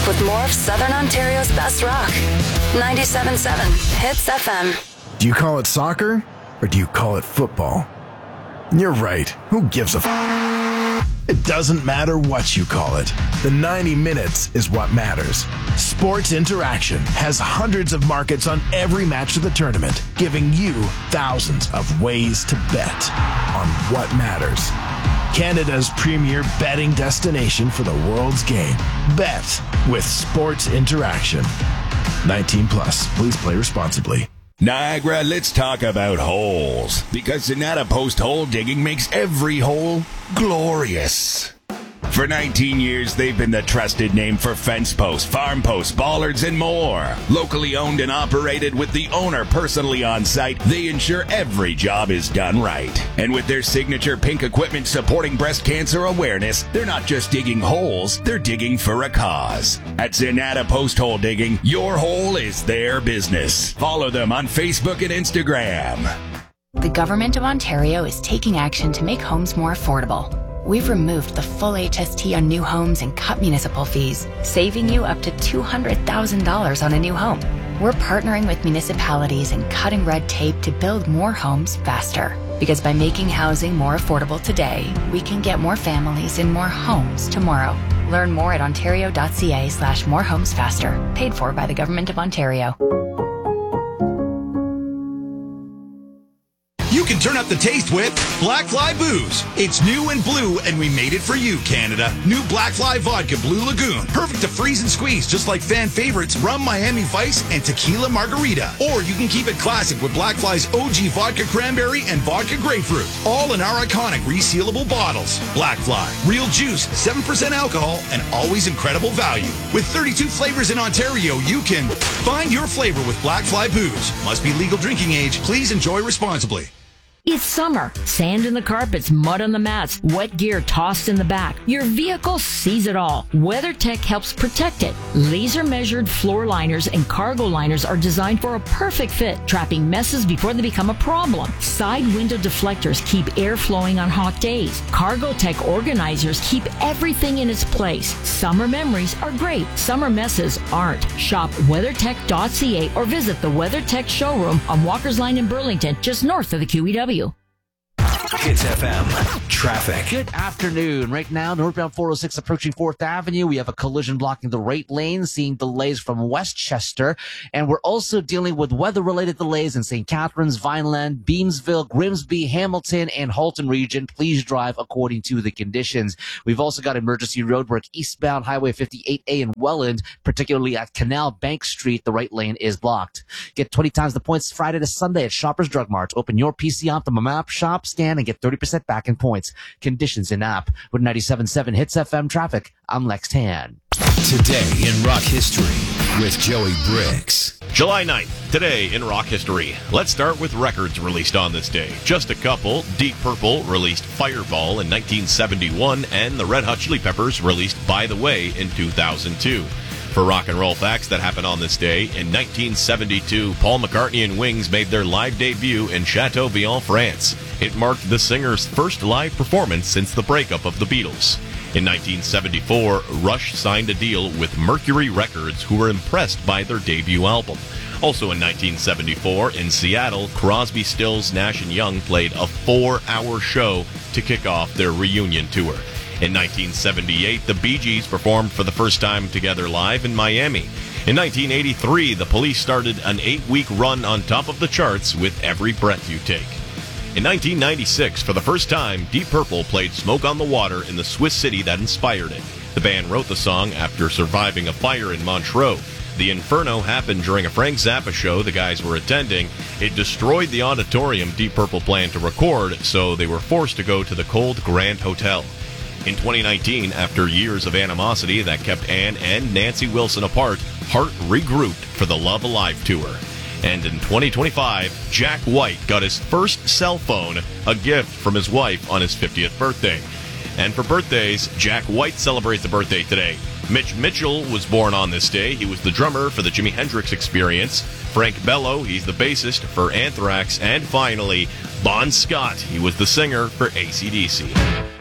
with more of Southern Ontario's best rock. 97.7 Hits FM. Do you call it soccer or do you call it football? You're right. Who gives a It doesn't matter what you call it. The 90 minutes is what matters. Sports Interaction has hundreds of markets on every match of the tournament, giving you thousands of ways to bet on what matters. Canada's premier betting destination for the world's game. Bet with Sports Interaction. 19 plus. Please play responsibly. Niagara, let's talk about holes. Because Sonata Post Hole Digging makes every hole glorious. For 19 years, they've been the trusted name for fence posts, farm posts, bollards, and more. Locally owned and operated with the owner personally on site, they ensure every job is done right. And with their signature pink equipment supporting breast cancer awareness, they're not just digging holes, they're digging for a cause. At Sonata Post Hole Digging, your hole is their business. Follow them on Facebook and Instagram. The Government of Ontario is taking action to make homes more affordable. We've removed the full HST on new homes and cut municipal fees, saving you up to $200,000 on a new home. We're partnering with municipalities and cutting red tape to build more homes faster. Because by making housing more affordable today, we can get more families in more homes tomorrow. Learn more at ontario.ca/morehomesfaster. Paid for by the Government of Ontario. You can turn up the taste with Black Fly Booze. It's new and blue, and we made it for you, Canada. New Black Fly Vodka Blue Lagoon. Perfect to freeze and squeeze, just like fan favorites Rum Miami Vice and Tequila Margarita. Or you can keep it classic with Black Fly's OG Vodka Cranberry and Vodka Grapefruit. All in our iconic resealable bottles. Black Fly. Real juice, 7% alcohol, and always incredible value. With 32 flavors in Ontario, you can find your flavor with Black Fly Booze. Must be legal drinking age. Please enjoy responsibly. It's summer. Sand in the carpets, mud on the mats, wet gear tossed in the back. Your vehicle sees it all. WeatherTech helps protect it. Laser-measured floor liners and cargo liners are designed for a perfect fit, trapping messes before they become a problem. Side window deflectors keep air flowing on hot days. CargoTech organizers keep everything in its place. Summer memories are great. Summer messes aren't. Shop WeatherTech.ca or visit the WeatherTech showroom on Walker's Line in Burlington, just north of the QEW. Hits FM traffic. Good afternoon. Right now, northbound 406 approaching 4th Avenue. We have a collision blocking the right lane, seeing delays from Westchester. And we're also dealing with weather-related delays in St. Catharines, Vineland, Beamsville, Grimsby, Hamilton, and Halton region. Please drive according to the conditions. We've also got emergency roadwork eastbound Highway 58A in Welland, particularly at Canal Bank Street. The right lane is blocked. Get 20 times the points Friday to Sunday at Shoppers Drug Mart. Open your PC Optimum app, shop, scan, and get 30% back in points. Conditions in app. With 97.7 Hits FM traffic, I'm Lex Tan. Today in rock history with Joey Briggs. July 9th, today in rock history. Let's start with records released on this day. Just a couple. Deep Purple released Fireball in 1971, and the Red Hot Chili Peppers released By the Way in 2002. For rock and roll facts that happened on this day, in 1972, Paul McCartney and Wings made their live debut in Chateaubriand, France. It marked the singer's first live performance since the breakup of the Beatles. In 1974, Rush signed a deal with Mercury Records, who were impressed by their debut album. Also in 1974, in Seattle, Crosby, Stills, Nash & Young played a 4-hour show to kick off their reunion tour. In 1978, the Bee Gees performed for the first time together live in Miami. In 1983, the Police started an 8-week run on top of the charts with Every Breath You Take. In 1996, for the first time, Deep Purple played Smoke on the Water in the Swiss city that inspired it. The band wrote the song after surviving a fire in Montreux. The inferno happened during a Frank Zappa show the guys were attending. It destroyed the auditorium Deep Purple planned to record, so they were forced to go to the cold Grand Hotel. In 2019, after years of animosity that kept Ann and Nancy Wilson apart, Heart regrouped for the Love Alive tour. And in 2025, Jack White got his first cell phone, a gift from his wife on his 50th birthday. And for birthdays, Jack White celebrates a birthday today. Mitch Mitchell was born on this day. He was the drummer for the Jimi Hendrix Experience. Frank Bello, he's the bassist for Anthrax. And finally, Bon Scott, he was the singer for AC/DC.